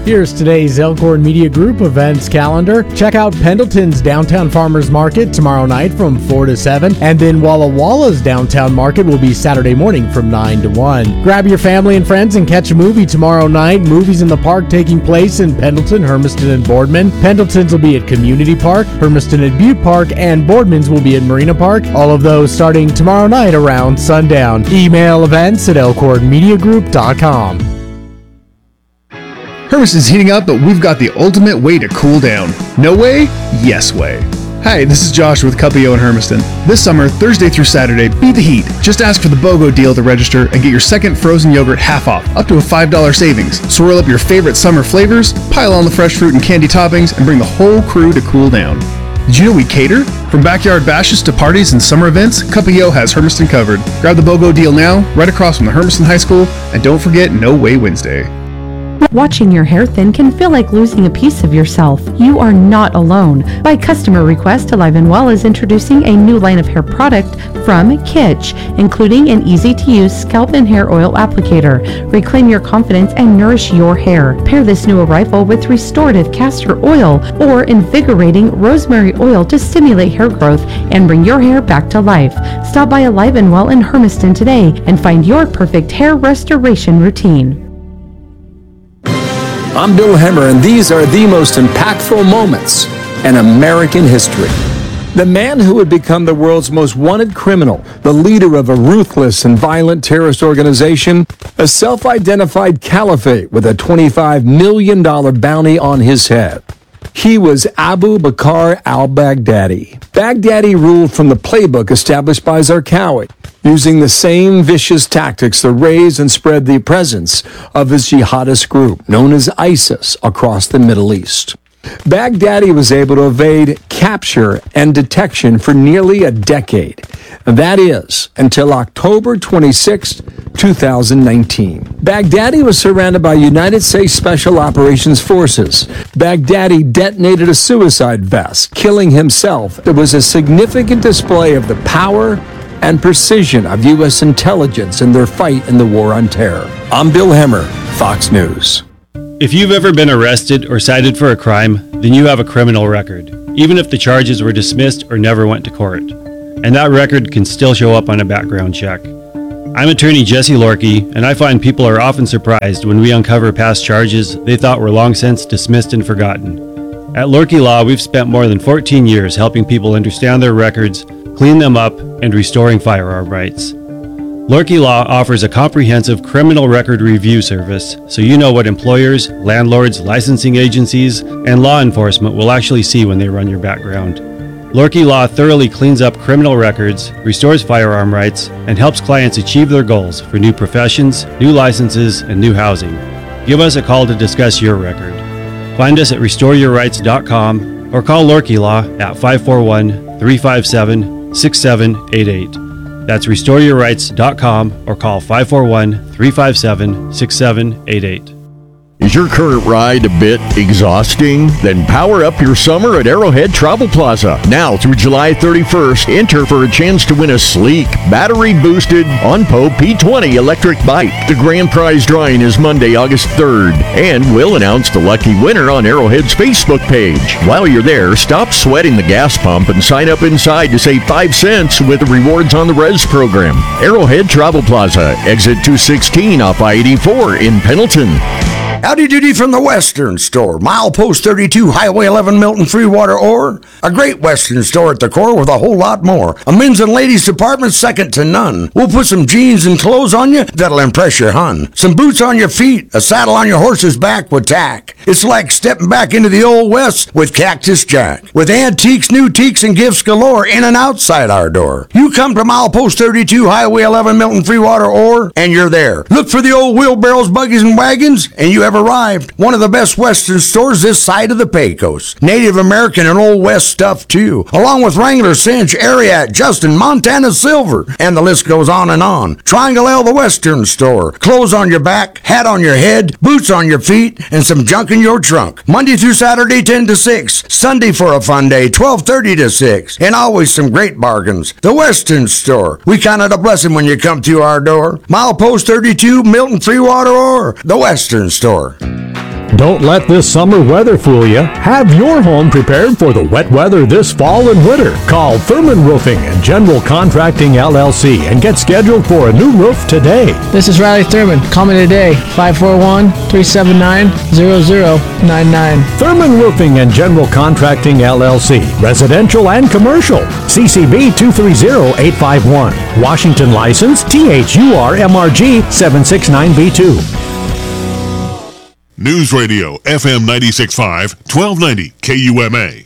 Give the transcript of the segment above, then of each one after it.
Here's today's Elkhorn Media Group events calendar. Check out Pendleton's Downtown Farmers Market tomorrow night from 4 to 7, and then Walla Walla's Downtown Market will be Saturday morning from 9 to 1. Grab your family and friends and catch a movie tomorrow night. Movies in the Park taking place in Pendleton, Hermiston, and Boardman. Pendleton's will be at Community Park, Hermiston at Butte Park, and Boardman's will be at Marina Park. All of those starting tomorrow night around sundown. Email events at elkhornmediagroup.com. Hermiston's heating up, but we've got the ultimate way to cool down. No way? Yes way. Hi, this is Josh with Cuppio in Hermiston. This summer, Thursday through Saturday, beat the heat. Just ask for the BOGO deal to register and get your second frozen yogurt half off, up to a $5 savings. Swirl up your favorite summer flavors, pile on the fresh fruit and candy toppings, and bring the whole crew to cool down. Did you know we cater? From backyard bashes to parties and summer events, Cuppio has Hermiston covered. Grab the BOGO deal now, right across from the Hermiston High School, and don't forget No Way Wednesday. Watching your hair thin can feel like losing a piece of yourself. You are not alone. By customer request, Alive & Well is introducing a new line of hair product from Kitsch, including an easy-to-use scalp and hair oil applicator. Reclaim your confidence and nourish your hair. Pair this new arrival with restorative castor oil or invigorating rosemary oil to stimulate hair growth and bring your hair back to life. Stop by Alive & Well in Hermiston today and find your perfect hair restoration routine. I'm Bill Hemmer, and these are the most impactful moments in American history. The man who would become the world's most wanted criminal, the leader of a ruthless and violent terrorist organization, a self-identified caliphate with a $25 million bounty on his head. He was Abu Bakr al-Baghdadi. Baghdadi ruled from the playbook established by Zarqawi, using the same vicious tactics to raise and spread the presence of his jihadist group, known as ISIS, across the Middle East. Baghdadi was able to evade capture and detection for nearly a decade. That is, until October 26, 2019. Baghdadi was surrounded by United States Special Operations Forces. Baghdadi detonated a suicide vest, killing himself. There was a significant display of the power and precision of U.S. intelligence in their fight in the war on terror. I'm Bill Hemmer, Fox News. If you've ever been arrested or cited for a crime, then you have a criminal record, even if the charges were dismissed or never went to court. And that record can still show up on a background check. I'm attorney Jesse Lorkey, and I find people are often surprised when we uncover past charges they thought were long since dismissed and forgotten. At Lorkey Law, we've spent more than 14 years helping people understand their records, clean them up, and restoring firearm rights. Lorkey Law offers a comprehensive criminal record review service, so you know what employers, landlords, licensing agencies, and law enforcement will actually see when they run your background. Lorkey Law thoroughly cleans up criminal records, restores firearm rights, and helps clients achieve their goals for new professions, new licenses, and new housing. Give us a call to discuss your record. Find us at restoreyourrights.com or call Lorkey Law at 541-357-6788. That's restoreyourrights.com or call 541-357-6788. Is your current ride a bit exhausting? Then power up your summer at Arrowhead Travel Plaza. Now through July 31st, enter for a chance to win a sleek, battery-boosted OnPo P20 electric bike. The grand prize drawing is Monday, August 3rd, and we'll announce the lucky winner on Arrowhead's Facebook page. While you're there, stop sweating the gas pump and sign up inside to save 5 cents with the Rewards on the Res program. Arrowhead Travel Plaza, exit 216 off I-84 in Pendleton. Howdy doody from the Western Store. Milepost 32, Highway 11, Milton, Freewater, Ore. A great Western store at the core with a whole lot more. A men's and ladies department second to none. We'll put some jeans and clothes on you that'll impress your hun. Some boots on your feet, a saddle on your horse's back with tack. It's like stepping back into the old West with Cactus Jack. With antiques, new teaks, and gifts galore in and outside our door. You come to Milepost 32, Highway 11, Milton, Freewater, Ore, and you're there. Look for the old wheelbarrows, buggies, and wagons, and you have arrived. One of the best Western stores this side of the Pecos. Native American and Old West stuff too, along with Wrangler, Cinch, Ariat, Justin, Montana Silver, and the list goes on and on. Triangle L, the Western Store. Clothes on your back, hat on your head, boots on your feet, and some junk in your trunk. Monday through Saturday, 10 to 6. Sunday for a fun day, 12:30 to 6. And always some great bargains. The Western Store. We count it a blessing when you come through our door. Milepost 32, Milton, Freewater, or the Western Store. Don't let this summer weather fool you. Have your home prepared for the wet weather this fall and winter. Call Thurman Roofing and General Contracting LLC and get scheduled for a new roof today. This is Riley Thurman. Call me today, 541-379-0099. Thurman Roofing and General Contracting LLC, residential and commercial. CCB 230851. Washington license THURMRG 769B2. News Radio FM 96.5, 1290 KUMA.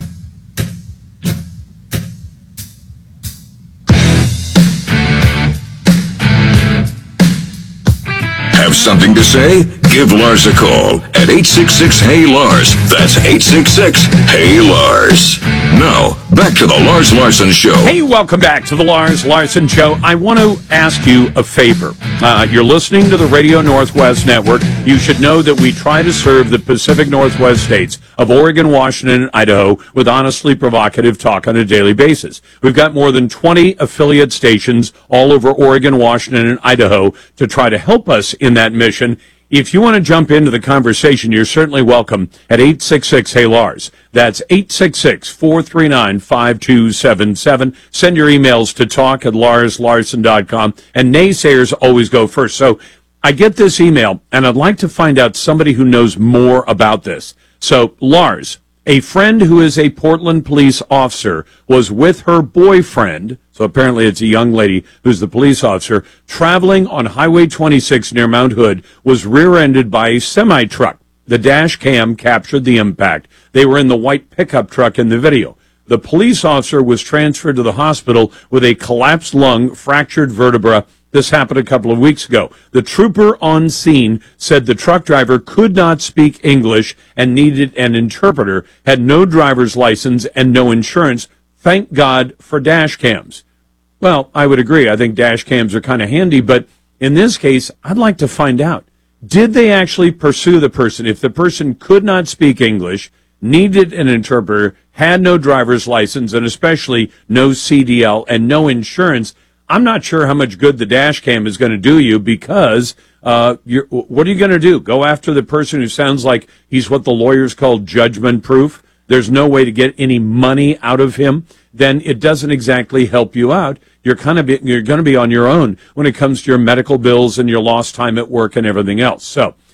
Have something to say? Give Lars a call at 866-HEY-LARS. That's 866-HEY-LARS. Now, back to the Lars Larson Show. Hey, welcome back to the Lars Larson Show. I want to ask you a favor. You're listening to the Radio Northwest Network. You should know that we try to serve the Pacific Northwest states of Oregon, Washington, and Idaho with honestly provocative talk on a daily basis. We've got more than 20 affiliate stations all over Oregon, Washington, and Idaho to try to help us in that mission. If you want to jump into the conversation, you're certainly welcome at 866-HEY-LARS. That's 866-439-5277. Send your emails to talk@larslarson.com. And naysayers always go first. So I get this email, and I'd like to find out somebody who knows more about this. So, Lars, a friend who is a Portland police officer was with her boyfriend, so apparently it's a young lady who's the police officer, traveling on Highway 26 near Mount Hood, was rear-ended by a semi-truck. The dash cam captured the impact. They were in the white pickup truck in the video. The police officer was transferred to the hospital with a collapsed lung, fractured vertebra. This happened a couple of weeks ago. The trooper on scene said the truck driver could not speak English and needed an interpreter, had no driver's license and no insurance. Thank God for dash cams. Well, I would agree. I think dash cams are kind of handy, but in this case, I'd like to find out. Did they actually pursue the person? If the person could not speak English, needed an interpreter, had no driver's license, and especially no CDL and no insurance, I'm not sure how much good the dash cam is going to do you, because what are you going to do? Go after the person who sounds like he's what the lawyers call judgment proof? There's no way to get any money out of him. Then it doesn't exactly help you out. You're going to be on your own when it comes to your medical bills and your lost time at work and everything else. So